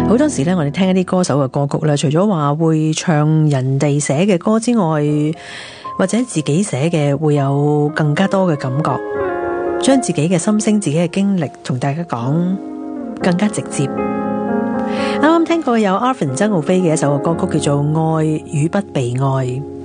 好多時咧，我哋聽一啲歌手嘅歌曲咧，除咗話會唱人哋寫嘅歌之外，或者自己寫嘅會有更加多嘅感覺，將自己嘅心聲、自己嘅經歷同大家講，更加直接。啱啱聽過有 Arvin 曾浩飛嘅一首歌曲叫做《愛與不被愛》。